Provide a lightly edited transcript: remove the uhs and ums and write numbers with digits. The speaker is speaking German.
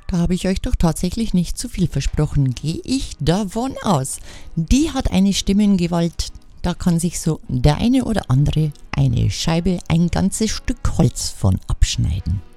Da habe ich euch doch tatsächlich nicht zu viel versprochen, gehe ich davon aus. Die hat eine Stimmengewalt, da kann sich so der eine oder andere eine Scheibe, ein ganzes Stück Holz von abschneiden.